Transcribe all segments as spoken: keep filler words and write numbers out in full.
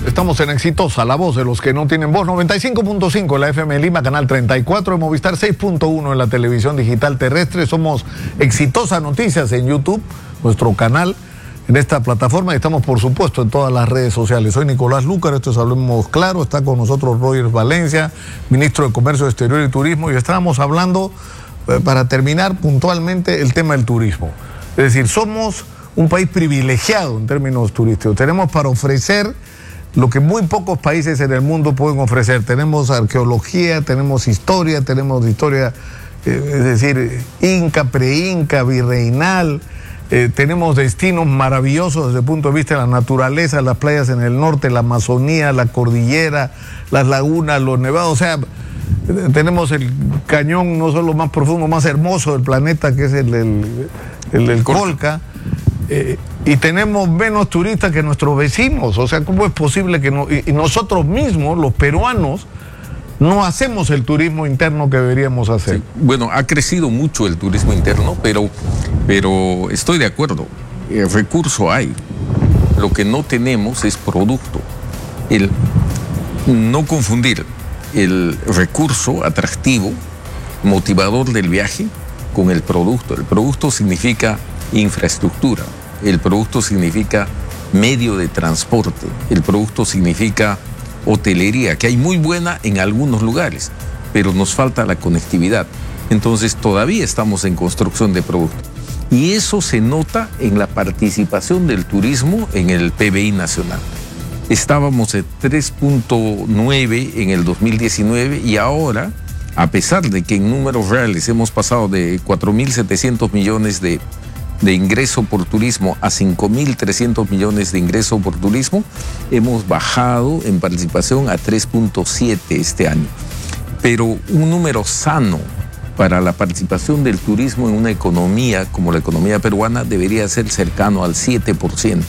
Estamos en Exitosa, la voz de los que no tienen voz. noventa y cinco punto cinco en la F M Lima, canal treinta y cuatro, en Movistar seis punto uno en la televisión digital terrestre. Somos Exitosa Noticias en YouTube, nuestro canal en esta plataforma. Y estamos, por supuesto, en todas las redes sociales. Soy Nicolás Lúcar, esto es Hablemos Claro. Está con nosotros Roger Valencia, ministro de Comercio Exterior y Turismo. Y estábamos hablando, eh, para terminar puntualmente, el tema del turismo. Es decir, somos un país privilegiado en términos turísticos. Tenemos para ofrecer lo que muy pocos países en el mundo pueden ofrecer. Tenemos arqueología, tenemos historia, tenemos historia, eh, es decir, inca, pre-inca, virreinal. Eh, tenemos destinos maravillosos desde el punto de vista de la naturaleza, las playas en el norte, la Amazonía, la cordillera, las lagunas, los nevados. O sea, tenemos el cañón no solo más profundo, más hermoso del planeta, que es el del el, el Colca. Eh, y tenemos menos turistas que nuestros vecinos. O sea, ¿cómo es posible que no, y, y nosotros mismos, los peruanos, no hacemos el turismo interno que deberíamos hacer? Sí. Bueno, ha crecido mucho el turismo interno, pero, pero estoy de acuerdo. El recurso hay. Lo que no tenemos es producto. El no confundir el recurso atractivo, motivador del viaje, con el producto. El producto significa infraestructura, el producto significa medio de transporte, el producto significa hotelería, que hay muy buena en algunos lugares, pero nos falta la conectividad. Entonces todavía estamos en construcción de producto. Y eso se nota en la participación del turismo en el P B I nacional. Estábamos en tres punto nueve en el dos mil diecinueve y ahora, a pesar de que en números reales hemos pasado de cuatro mil setecientos millones de de ingreso por turismo a cinco mil trescientos millones de ingreso por turismo, hemos bajado en participación a tres punto siete este año. Pero un número sano para la participación del turismo en una economía como la economía peruana debería ser cercano al siete por ciento.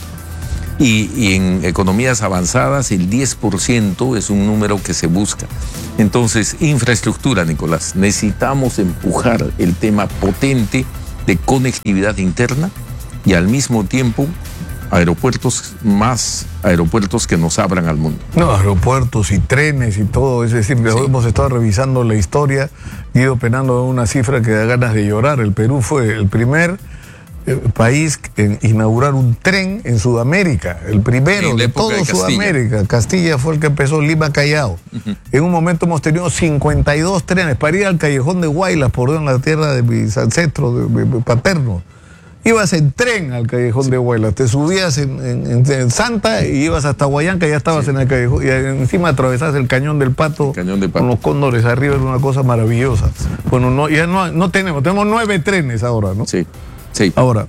Y, y en economías avanzadas el diez por ciento es un número que se busca. Entonces, infraestructura, Nicolás, necesitamos empujar el tema potente de conectividad interna y al mismo tiempo aeropuertos, más aeropuertos que nos abran al mundo. No, aeropuertos y trenes y todo, es decir, sí. Hemos estado revisando la historia y ido penando una cifra que da ganas de llorar. El Perú fue el primer eh, país en inaugurar un tren en Sudamérica, el primero de todo de Sudamérica. Castilla fue el que empezó, Lima Callao. Uh-huh. En un momento hemos tenido cincuenta y dos trenes para ir al callejón de Huaylas, por en la tierra de mis ancestros de, de, paternos. Ibas en tren al callejón sí. de Huaylas, te subías en, en, en Santa y ibas hasta Huayanca, ya estabas sí. en el callejón, y encima atravesabas el cañón del Pato, el cañón de Pato. Con los cóndores arriba, era una cosa maravillosa. Bueno, no, ya no, no tenemos, tenemos nueve trenes ahora, ¿no? Sí. Sí. Ahora,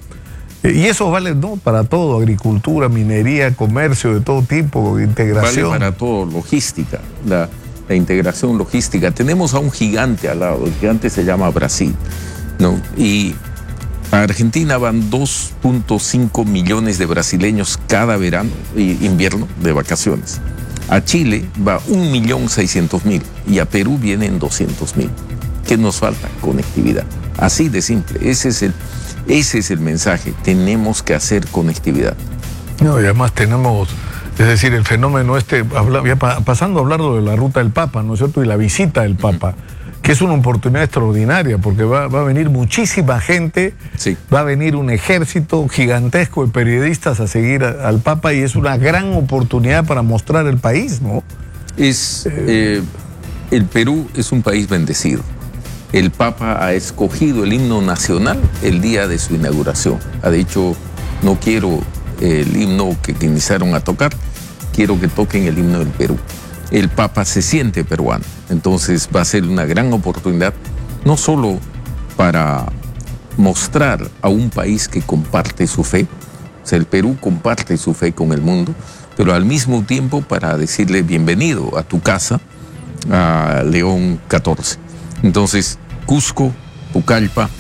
y eso vale, ¿no?, para todo, agricultura, minería, comercio de todo tipo, integración. Vale para todo, logística, la, la integración logística. Tenemos a un gigante al lado, el gigante se llama Brasil, ¿no? Y a Argentina van dos punto cinco millones de brasileños cada verano e invierno de vacaciones. A Chile va un millón seiscientos mil y a Perú vienen doscientos mil. ¿Qué nos falta? Conectividad. Así de simple, ese es el... Ese es el mensaje, tenemos que hacer conectividad. No, y además tenemos, es decir, el fenómeno este, habla, ya pa, pasando a hablar de la ruta del Papa, ¿no es cierto? Y la visita del Papa, uh-huh. que es una oportunidad extraordinaria, porque va, va a venir muchísima gente, sí. va a venir un ejército gigantesco de periodistas a seguir a, al Papa, y es una gran oportunidad para mostrar el país, ¿no? Es, eh, el Perú es un país bendecido. El Papa ha escogido el himno nacional el día de su inauguración. Ha dicho, no quiero el himno que iniciaron a tocar, quiero que toquen el himno del Perú. El Papa se siente peruano, entonces va a ser una gran oportunidad, no solo para mostrar a un país que comparte su fe, o sea, el Perú comparte su fe con el mundo, pero al mismo tiempo para decirle bienvenido a tu casa, a León catorce. Entonces, Cusco, Pucallpa,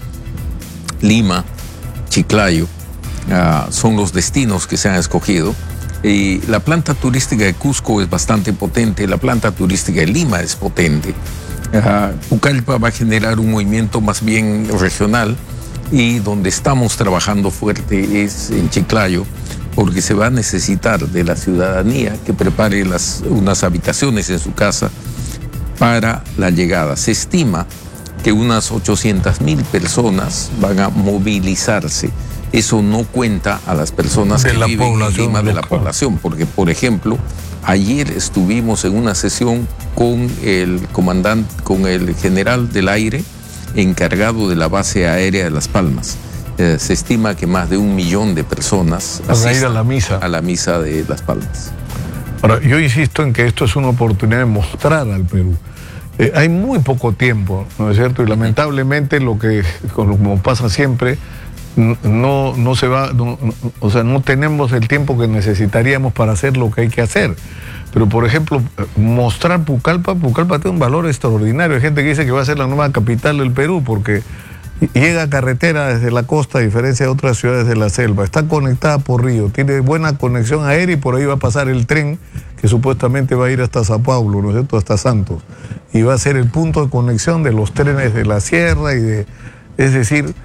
Lima, Chiclayo, uh, son los destinos que se han escogido. Y la planta turística de Cusco es bastante potente, la planta turística de Lima es potente. Uh, Pucallpa va a generar un movimiento más bien regional, y donde estamos trabajando fuerte es en Chiclayo, porque se va a necesitar de la ciudadanía que prepare las, unas habitaciones en su casa para la llegada. Se estima que unas ochocientas mil personas van a movilizarse. Eso no cuenta a las personas de que la viven población en Lima, de la local. población, porque, por ejemplo, ayer estuvimos en una sesión con el comandante, con el general del aire encargado de la base aérea de Las Palmas. Eh, se estima que más de un millón de personas van a ir a asistan la misa. a la misa de Las Palmas. Ahora, yo insisto en que esto es una oportunidad de mostrar al Perú. Eh, hay muy poco tiempo, ¿no es cierto? Y lamentablemente lo que, como pasa siempre, no, no se va, no, no, o sea, no tenemos el tiempo que necesitaríamos para hacer lo que hay que hacer. Pero, por ejemplo, mostrar Pucallpa, Pucallpa tiene un valor extraordinario. Hay gente que dice que va a ser la nueva capital del Perú porque llega a carretera desde la costa, a diferencia de otras ciudades de la selva. Está conectada por río, tiene buena conexión aérea y por ahí va a pasar el tren que supuestamente va a ir hasta Sao Paulo, ¿no es cierto?, hasta Santos. Y va a ser el punto de conexión de los trenes de la sierra y de... Es decir...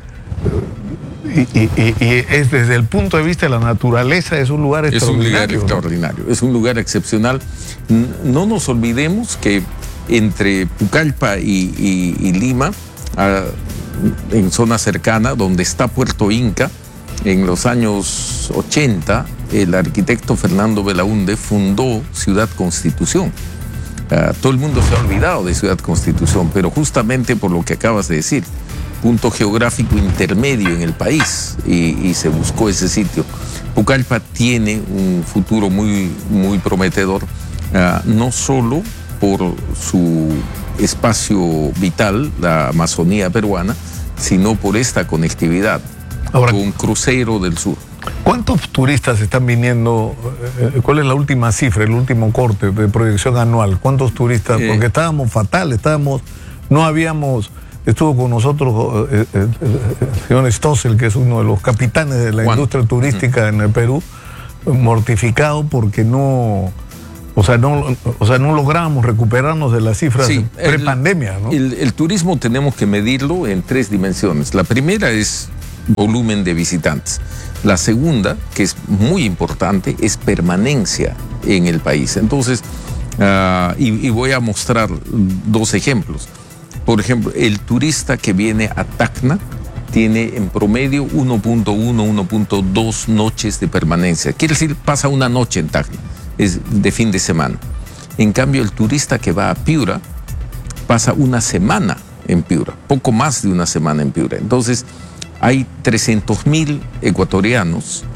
Y, y, y, y es desde el punto de vista de la naturaleza, es un lugar extraordinario. Es un lugar extraordinario, ¿no? Es un lugar excepcional. No nos olvidemos que entre Pucallpa y, y, y Lima, a, en zona cercana, donde está Puerto Inca, en los años ochenta, el arquitecto Fernando Belaúnde fundó Ciudad Constitución. Uh, todo el mundo se ha olvidado de Ciudad Constitución, pero justamente por lo que acabas de decir, punto geográfico intermedio en el país, y, y se buscó ese sitio. Pucallpa tiene un futuro muy, muy prometedor, uh, no solo por su espacio vital, la Amazonía peruana, sino por esta conectividad. Ahora, con crucero del sur. ¿Cuántos turistas están viniendo? ¿Cuál es la última cifra, el último corte de proyección anual? ¿Cuántos turistas? Porque estábamos fatal, estábamos, no habíamos... Estuvo con nosotros eh, eh, el señor Stossel, que es uno de los capitanes de la Juan. industria turística en el Perú, mortificado porque no, o sea, no, o sea, no lográbamos recuperarnos de las cifras sí, prepandemia, ¿no? El, el turismo tenemos que medirlo en tres dimensiones. La primera es volumen de visitantes. La segunda, que es muy importante, es permanencia en el país. Entonces, uh, y, y voy a mostrar dos ejemplos. Por ejemplo, el turista que viene a Tacna tiene en promedio uno punto uno, uno punto dos noches de permanencia. Quiere decir, pasa una noche en Tacna, es de fin de semana. En cambio, el turista que va a Piura pasa una semana en Piura, poco más de una semana en Piura. Entonces, hay trescientos mil ecuatorianos